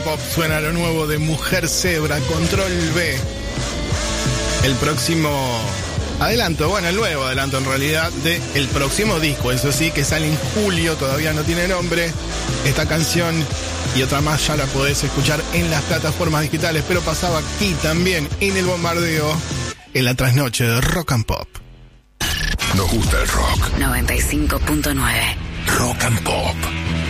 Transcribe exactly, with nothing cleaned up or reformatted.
Pop suena lo nuevo de Mujer Zebra, Control B. El próximo adelanto, bueno, el nuevo adelanto en realidad de el próximo disco, eso sí, que sale en julio, todavía no tiene nombre. Esta canción y otra más ya la podés escuchar en las plataformas digitales, pero pasaba aquí también en el bombardeo, en la trasnoche de Rock and Pop. Nos gusta el rock. noventa y cinco punto nueve Rock and Pop.